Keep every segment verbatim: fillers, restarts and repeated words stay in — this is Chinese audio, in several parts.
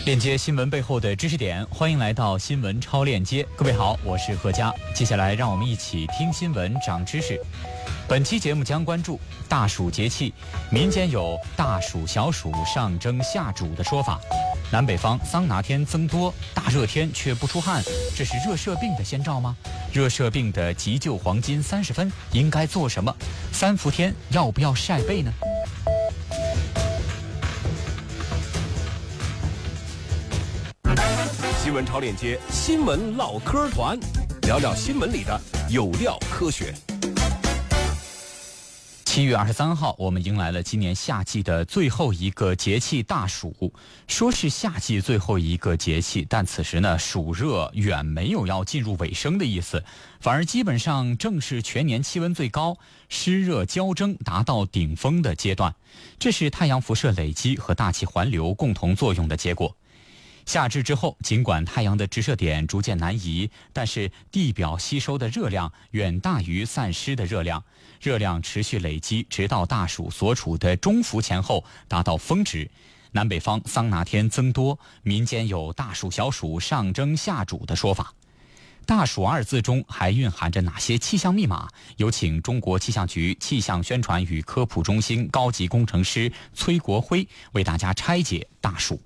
链接新闻背后的知识点，欢迎来到新闻超链接。各位好，我是何佳。接下来让我们一起听新闻长知识。本期节目将关注大暑节气，民间有大暑小暑上蒸下煮的说法。南北方桑拿天增多，大热天却不出汗，这是热射病的先兆吗？热射病的急救黄金三十分应该做什么？三伏天要不要晒被呢？ 新闻超链接，新闻唠嗑团，聊聊新闻里的有料科学。 七月二十三号，我们迎来了今年夏季的最后一个节气大暑。说是夏季最后一个节气，但此时呢，暑热远没有要进入尾声的意思，反而基本上正是全年气温最高、湿热交蒸达到顶峰的阶段。这是太阳辐射累积和大气环流共同作用的结果。夏至之后，尽管太阳的直射点逐渐南移，但是地表吸收的热量远大于散失的热量，热量持续累积，直到大暑所处的中伏前后达到峰值。南北方桑拿天增多，民间有大暑小暑上蒸下煮的说法。大暑二字中还蕴含着哪些气象密码？有请中国气象局气象宣传与科普中心高级工程师崔国辉为大家拆解大暑。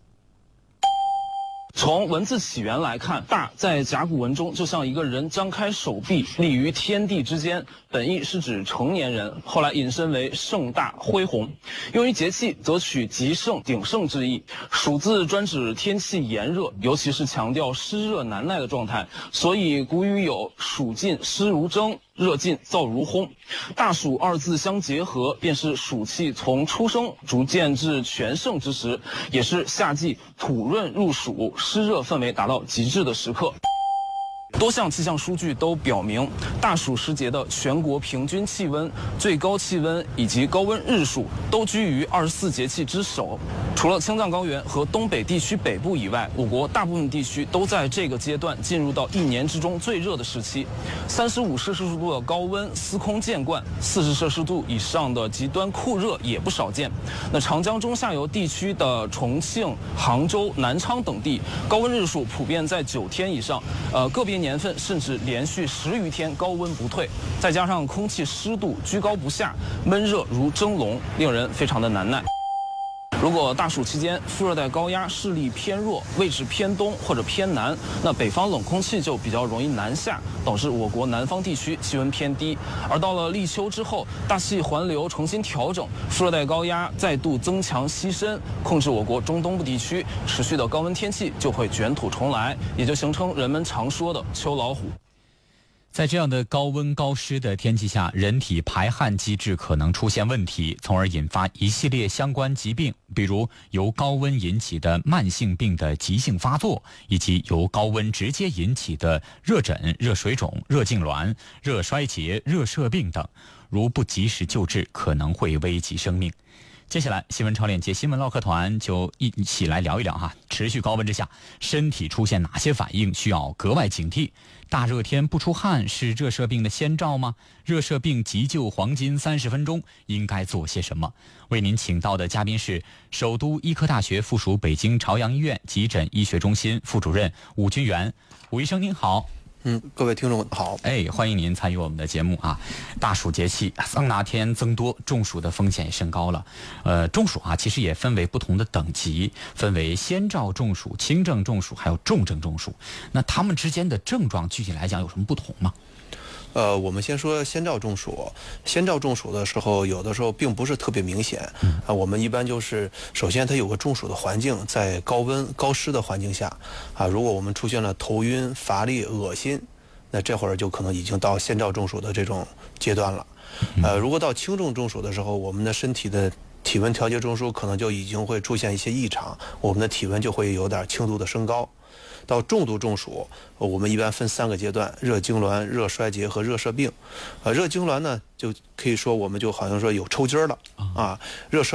从文字起源来看，大在甲骨文中就像一个人张开手臂立于天地之间，本意是指成年人，后来引申为盛大恢宏。用于节气则取极盛鼎盛之意。暑字专指天气炎热，尤其是强调湿热难耐的状态，所以古语有暑尽湿如蒸，热尽燥如烘。大暑二字相结合，便是暑气从出生逐渐至全盛之时，也是夏季土润入暑、湿热氛围达到极致的时刻。多项气象数据都表明，大暑时节的全国平均气温、最高气温以及高温日数都居于二十四节气之首。除了青藏高原和东北地区北部以外，我国大部分地区都在这个阶段进入到一年之中最热的时期。三十五摄氏度的高温司空见惯，四十摄氏度以上的极端酷热也不少见。那长江中下游地区的重庆、杭州、南昌等地，高温日数普遍在九天以上，呃，个别年份甚至连续十余天高温不退，再加上空气湿度居高不下，闷热如蒸笼，令人非常的难耐。如果大暑期间副热带高压势力偏弱，位置偏东或者偏南，那北方冷空气就比较容易南下，导致我国南方地区气温偏低。而到了立秋之后，大气环流重新调整，副热带高压再度增强西伸，控制我国中东部地区，持续的高温天气就会卷土重来，也就形成人们常说的秋老虎。 在这样的高温高湿的天气下，人体排汗机制可能出现问题，从而引发一系列相关疾病，比如由高温引起的慢性病的急性发作，以及由高温直接引起的热疹、热水肿、热痉挛、热衰竭、热射病等，如不及时救治，可能会危及生命。接下来，新闻超链接新闻唠嗑团就一起来聊一聊哈，持续高温之下，身体出现哪些反应需要格外警惕？大热天不出汗是热射病的先兆吗？热射病急救黄金三十分钟应该做些什么？为您请到的嘉宾是首都医科大学附属北京朝阳医院急诊医学中心副主任武军元。武医生您好。 嗯，各位听众好， 哎，欢迎您参与我们的节目啊！大暑节气，桑拿天增多，中暑的风险也升高了。呃，中暑啊，其实也分为不同的等级，分为先兆中暑、轻症中暑，还有重症中暑。那他们之间的症状具体来讲有什么不同吗？ 呃，我们先说先兆中暑。先兆中暑的时候，有的时候并不是特别明显。嗯、啊，我们一般就是首先它有个中暑的环境，在高温高湿的环境下，啊，如果我们出现了头晕、乏力、恶心，那这会儿就可能已经到先兆中暑的这种阶段了。呃，如果到轻症中暑的时候，我们的身体的体温调节中枢可能就已经会出现一些异常，我们的体温就会有点轻度的升高。到重度中暑，我们一般分三个阶段：热痉挛、热衰竭和热射病。呃，热痉挛呢，就可以说我们就好像说有抽筋了啊，热衰